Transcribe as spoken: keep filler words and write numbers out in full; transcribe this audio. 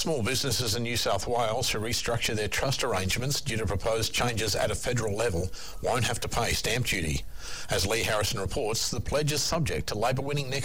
Small businesses in New South Wales who restructure their trust arrangements due to proposed changes at a federal level won't have to pay stamp duty. As Lee Harrison reports, the pledge is subject to Labor winning next